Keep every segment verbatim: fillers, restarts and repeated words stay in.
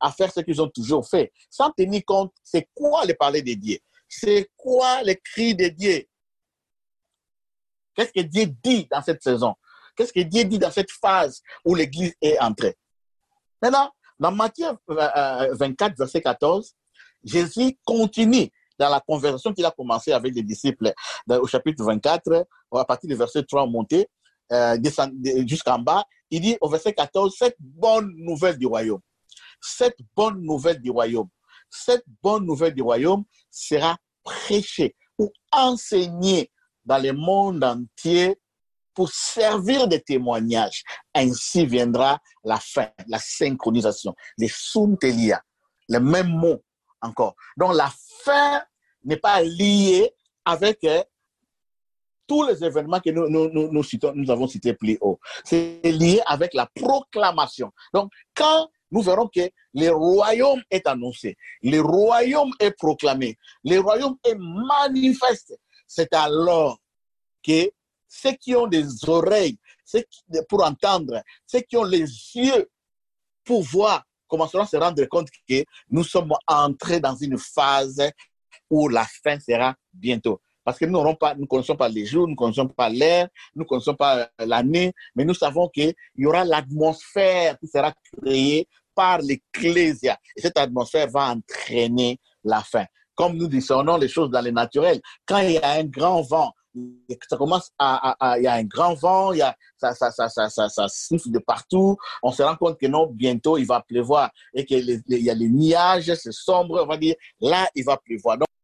à faire ce qu'ils ont toujours fait, sans tenir compte c'est quoi le parler de Dieu, c'est quoi les cris de Dieu. Qu'est-ce que Dieu dit dans cette saison? Qu'est-ce que Dieu dit dans cette phase où l'Église est entrée? Maintenant, dans Matthieu vingt-quatre, verset quatorze, Jésus continue dans la conversation qu'il a commencé avec les disciples au chapitre vingt-quatre, à partir du verset trois monté, euh, jusqu'en bas. Il dit au verset quatorze, cette bonne nouvelle du royaume, cette bonne nouvelle du royaume, cette bonne nouvelle du royaume sera prêchée ou enseignée dans le monde entier pour servir de témoignage. Ainsi viendra la fin, la synchronisation, les suntelia, le même mot encore. Donc la fin n'est pas liée avec euh, tous les événements que nous, nous, nous, nous, citons, nous avons cités plus haut. C'est lié avec la proclamation. Donc quand nous verrons que le royaume est annoncé, le royaume est proclamé, le royaume est manifeste, c'est alors que ceux qui ont des oreilles ceux qui, pour entendre, ceux qui ont les yeux pour voir, commenceront à se rendre compte que nous sommes entrés dans une phase où la fin sera bientôt. Parce que nous ne connaissons pas les jours, nous ne connaissons pas l'air, nous ne connaissons pas l'année, mais nous savons qu'il y aura l'atmosphère qui sera créée par l'Ecclésia. Et cette atmosphère va entraîner la fin. Comme nous discernons les choses dans le naturel, quand il y a un grand vent, ça commence à, à, à, il y a un grand vent, il y a, ça, ça, ça, ça, ça, ça siffle de partout, on se rend compte que non, bientôt il va pleuvoir et qu'il y a les nuages, c'est sombre, on va dire, là il va pleuvoir. Donc,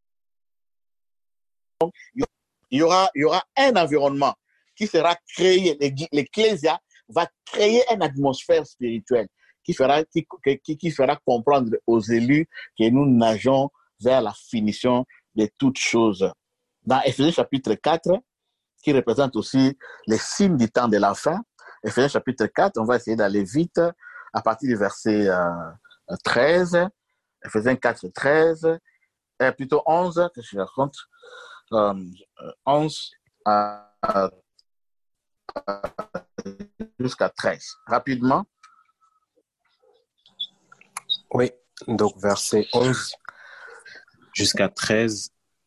il y aura, il y aura un environnement qui sera créé, l'Ecclésia va créer une atmosphère spirituelle qui fera, qui, qui, qui fera comprendre aux élus que nous nageons vers la finition de toutes choses. Dans Éphésiens chapitre quatre, qui représente aussi les signes du temps de la fin, Éphésiens chapitre quatre, on va essayer d'aller vite à partir du verset euh, treize, Éphésiens quatre, treize, euh, plutôt onze, que je raconte, euh, onze à, à, jusqu'à treize. Rapidement. Oui, donc verset onze jusqu'à treize.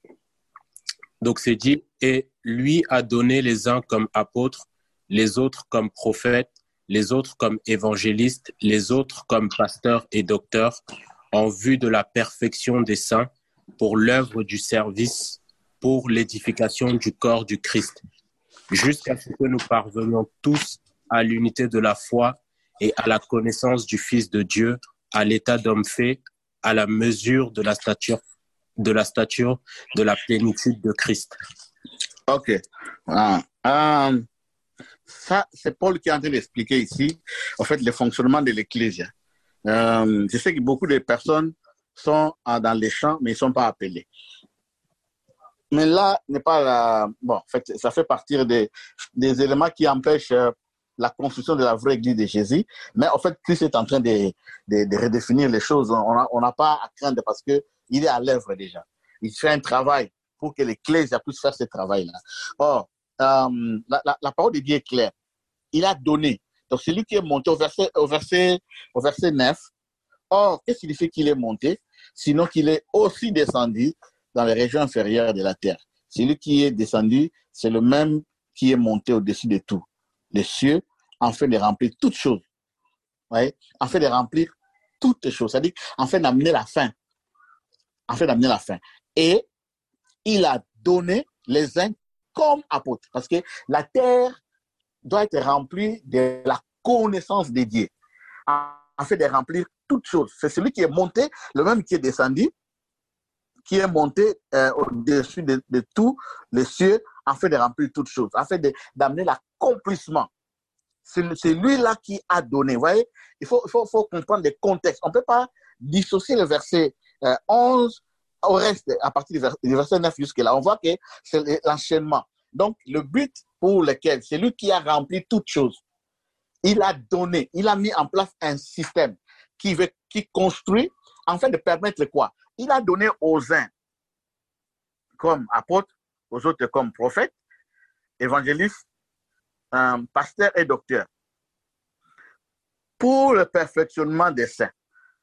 Donc c'est dit, et lui a donné les uns comme apôtres, les autres comme prophètes, les autres comme évangélistes, les autres comme pasteurs et docteurs, en vue de la perfection des saints, pour l'œuvre du service, pour l'édification du corps du Christ, jusqu'à ce que nous parvenions tous à l'unité de la foi et à la connaissance du Fils de Dieu, à l'état d'homme fait, à la mesure de la stature de la stature de la plénitude de Christ. Ok. Ah, euh, ça, c'est Paul qui est en train d'expliquer ici, en fait, le fonctionnement de l'Ecclésia. Euh, je sais que beaucoup de personnes sont dans les champs, mais ils ne sont pas appelés. Mais là, n'est pas la... Bon, en fait, ça fait partie des, des éléments qui empêchent la construction de la vraie Église de Jésus. Mais en fait, Christ est en train de, de, de redéfinir les choses. On n'a pas à craindre parce que il est à l'œuvre déjà. Il fait un travail pour que l'Église puisse faire ce travail-là. Or, euh, la, la, la parole de Dieu est claire. Il a donné. Donc, celui qui est monté au verset, au verset, au verset neuf, or, qu'est-ce qui signifie qu'il est monté? Sinon qu'il est aussi descendu dans les régions inférieures de la terre. Celui qui est descendu, c'est le même qui est monté au-dessus de tout. Les cieux, en fait de remplir toutes choses. Ouais? En fait de remplir toutes choses. C'est-à-dire, en fait d'amener la fin. En fait d'amener la fin. Et il a donné les uns comme apôtres. Parce que la terre doit être remplie de la connaissance de Dieu. En fait de remplir toutes choses. C'est celui qui est monté, le même qui est descendu, qui est monté euh, au-dessus de, de tous les cieux, en fait de remplir toutes choses, en fait d'amener l'accomplissement. C'est lui-là qui a donné. Vous voyez, il faut, il faut, faut comprendre les contextes. On ne peut pas dissocier le verset euh, onze au reste, à partir du verset, du verset neuf jusque-là. On voit que c'est l'enchaînement. Donc, le but pour lequel c'est lui qui a rempli toutes choses, il a donné, il a mis en place un système qui, veut, qui construit, en fait, de permettre quoi? Il a donné aux uns comme apôtres, aux autres comme prophètes, évangélistes, euh, pasteurs et docteurs, pour le perfectionnement des saints.